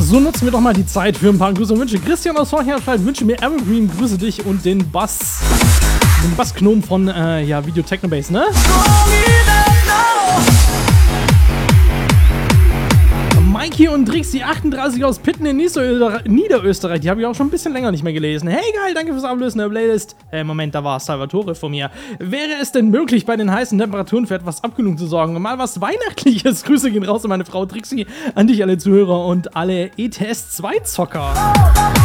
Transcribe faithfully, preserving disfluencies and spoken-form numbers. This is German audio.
So nutzen wir doch mal die Zeit für ein paar Grüße und Wünsche. Christian aus Horchheim wünsche mir Evergreen, grüße dich und den Bass. Den Bassknoben von äh, ja, Video Technobase, ne? Mikey und Drixi achtunddreißig aus Pitten in Niederösterreich, Niederösterreich. Die habe ich auch schon ein bisschen länger nicht mehr gelesen. Hey geil, danke fürs Ablösen der Playlist. Äh, Moment, da war Salvatore von mir. Wäre es denn möglich, bei den heißen Temperaturen für etwas Abkühlung zu sorgen? Mal was Weihnachtliches. Grüße gehen raus an meine Frau Drixi, an dich alle Zuhörer und alle E T S zwei Zocker.